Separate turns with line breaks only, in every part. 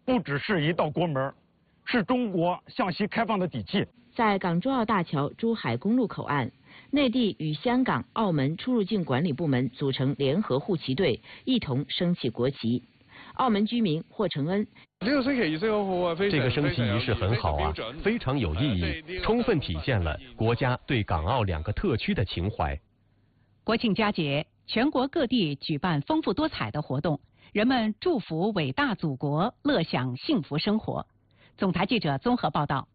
不只是一道国门，是中国向西开放的底气。
在港珠澳大桥珠海公路口岸，内地与香港、澳门出入境管理部门组成联合护旗队，一同升起国旗。澳门居民霍承恩：
这个升旗仪式这
个升旗仪式很好啊，非常有意义，充分体现了国家对港澳两个特区的情怀。
国庆佳节，全国各地举办丰富多彩的活动，人们祝福伟大祖国，乐享幸福生活。总台记者综合报道。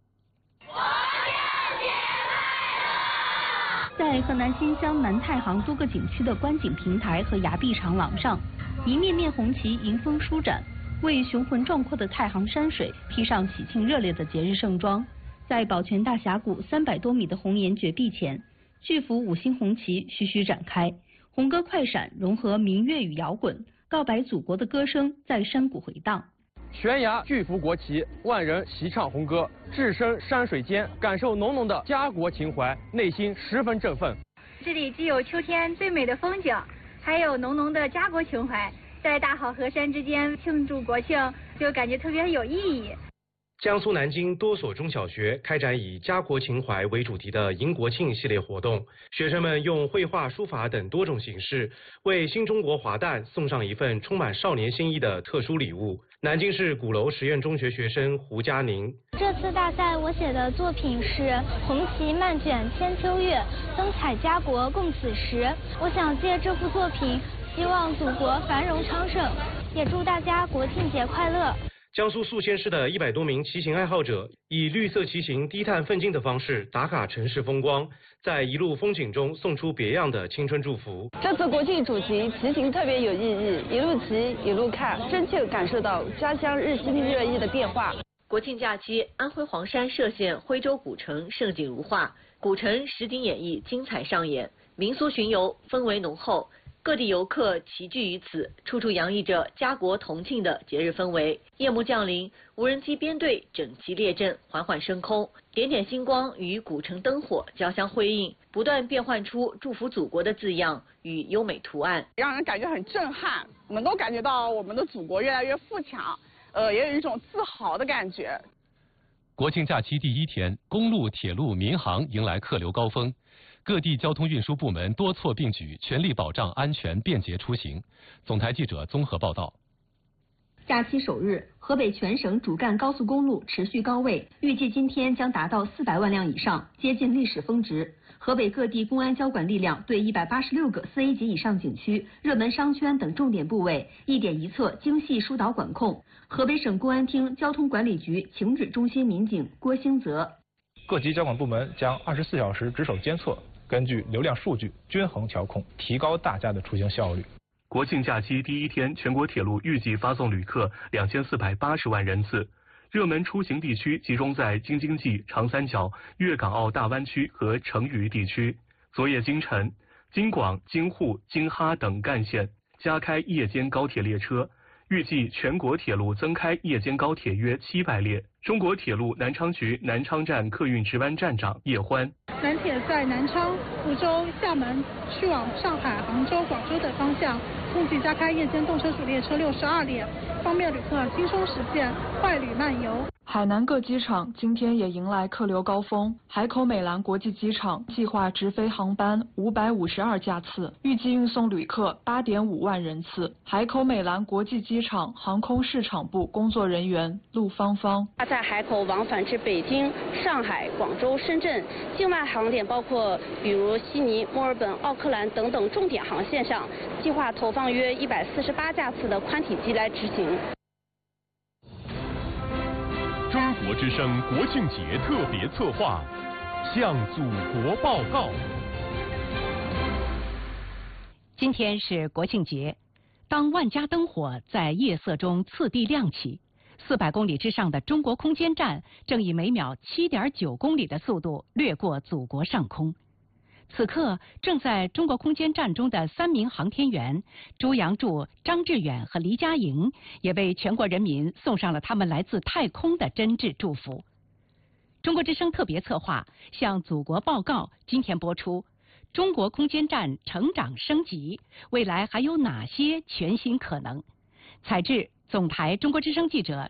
在河南新乡南太行多个景区的观景平台和崖壁长廊上，一面面红旗迎风舒展，为雄浑壮阔的太行山水披上喜庆热烈的节日盛装。在宝泉大峡谷300多米的红岩绝壁前，巨幅5星红旗徐徐展开，红歌快闪融合民乐与摇滚，告白祖国的歌声在山谷回荡。
悬崖巨幅国旗，万人齐唱红歌，置身山水间，感受浓浓的家国情怀，内心十分振奋。
这里既有秋天最美的风景，还有浓浓的家国情怀，在大好河山之间庆祝国庆，就感觉特别有意义。
江苏南京多所中小学开展以家国情怀为主题的迎国庆系列活动，学生们用绘画、书法等多种形式，为新中国华诞送上一份充满少年心意的特殊礼物。南京市鼓楼实验中学学生胡佳宁：
这次大赛我写的作品是《红旗漫卷千秋月，灯彩家国共此时》。我想借这幅作品，希望祖国繁荣昌盛，也祝大家国庆节快乐。
江苏宿迁市的100多名骑行爱好者以绿色骑行低碳奋进的方式打卡城市风光，在一路风景中送出别样的青春祝福。
这次国庆主题骑行特别有意义，一路骑一路看，真切感受到家乡日新月异的变化。
国庆假期，安徽黄山歙县徽州古城盛景如画，古城实景演绎精彩上演，民俗巡游氛围浓厚。各地游客齐聚于此，处处洋溢着家国同庆的节日氛围。夜幕降临，无人机编队整齐列阵，缓缓升空，点点星光与古城灯火交相辉映，不断变换出祝福祖国的字样与优美图案，
让人感觉很震撼，能够感觉到我们的祖国越来越富强，也有一种自豪的感觉。
国庆假期第一天，公路、铁路、民航迎来客流高峰。各地交通运输部门多措并举，全力保障安全便捷出行。总台记者综合报道。
假期首日，河北全省主干高速公路持续高位，预计今天将达到400万辆以上，接近历史峰值。河北各地公安交管力量对186个4A 级以上景区、热门商圈等重点部位一点一策，精细疏导管控。河北省公安厅交通管理局情指中心民警郭兴泽：
各级交管部门将24小时值守监测，根据流量数据均衡调控，提高大家的出行效率。
国庆假期第一天，全国铁路预计发送旅客2480万人次，热门出行地区集中在京津冀、长三角、粤港澳大湾区和成渝地区。昨夜今晨，京广、京沪、京哈等干线加开夜间高铁列车，预计全国铁路增开夜间高铁约700列。中国铁路南昌局南昌站客运值班站长叶欢：
南铁在南昌、福州、厦门去往上海、杭州、广州等方向，共计加开夜间动车主列车62列，方便旅客轻松实现快旅慢游。
海南各机场今天也迎来客流高峰，海口美兰国际机场计划直飞航班552架次，预计运送旅客8.5万人次。海口美兰国际机场航空市场部工作人员陆芳芳：
在海口往返至北京、上海、广州、深圳境外航点，包括比如悉尼、墨尔本、奥克兰等等重点航线上，计划投放约148架次的宽体机来执行。
中国之声国庆节特别策划，向祖国报告。
今天是国庆节，当万家灯火在夜色中次第亮起，400公里之上的中国空间站正以每秒7.9公里的速度掠过祖国上空。此刻，正在中国空间站中的3名航天员朱杨柱、张志远和黎佳莹，也为全国人民送上了他们来自太空的真挚祝福。中国之声特别策划向祖国报告，今天播出：中国空间站成长升级，未来还有哪些全新可能？采制总台中国之声记者